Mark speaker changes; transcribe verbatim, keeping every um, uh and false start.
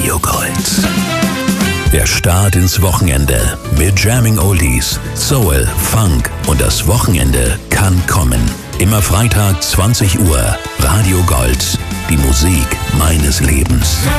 Speaker 1: Radio Gold. Der Start ins Wochenende mit Jamming Oldies, Soul, Funk und das Wochenende kann kommen. Immer Freitag zwanzig Uhr, Radio Gold, die Musik meines Lebens.